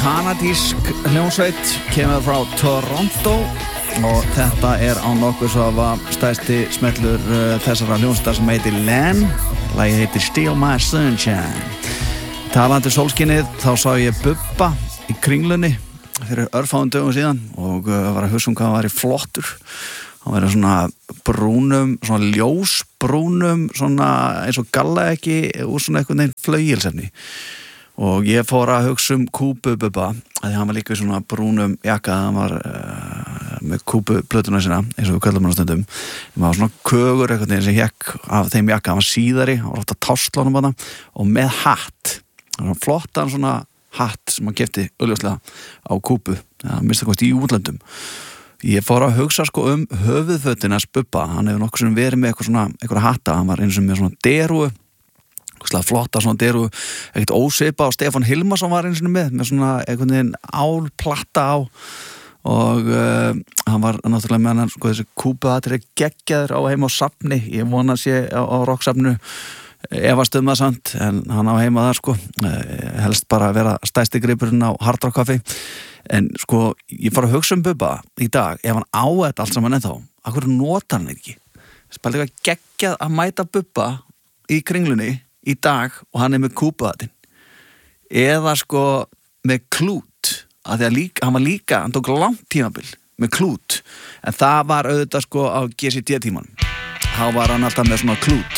kanadísk hljómsveit, kemur frá Toronto og þetta á nokkurs af stærsti smellur þessara hljómsveitar sem heitir Len. Lagið heitir Steal My Sunshine. Talandi sólskinnið, þá sá ég Bubba í Kringlunni fyrir örfáum dögum síðan og var að hugsa hvað hann var í flottur. Hann verið svona brúnum, svona ljósbrúnum, svona eins og gallaeggi úr svona einhvern veginn flauelsefni. Og ég fór að hugsa Kúbu Bubba, að hann var líka í svona brúnum jakka, hann var með Kúbu plötuna sína, eins og við köllum hann stundum. Það var svona kögur einhvern veginn sem hékk af þeim jakka, hann var síðari, hann var ofta tástlánum hana og með hatt. Það var flottan svona hatt sem hann keypti augljóslega á Kúbu, minnst það í útlöndum. Ég fór að hugsa höfuðfötinas Bubba, hann hefur nokkuð sem verið með eitthvað hatta, hann var eins og með svona derúu, flotta svona deru, ekkert ósvipa og Stefán Hilmarsson var eins og með svona einhvern veginn álplatta á og hann var náttúrulega með hann þessi Kúbu-hatri geggjaður á heima á safni, ég vona að sé á rocksafnu efast það samt, en hann á heima það helst bara að vera stærsti gripurinn á Hard Rock Café, en ég fór að hugsa Bubba í dag, ef hann á þetta allt saman ennþá, af hverju notar hann ekki? Það er líka geggjað að mæta Bubba í Kringlunni í dag og hann með Kúbu-hattinn eða með klút af því að hann var líka, hann tók langt tímabil með klút, en það var auðvitað á GCD-tímanum þá var hann alltaf með svona klút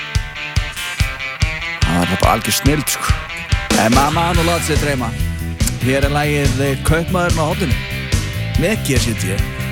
það var bara algjör snild en mamma hann og láta sig dreyma hér lagið Kaupmaðurinn á horninu með GCD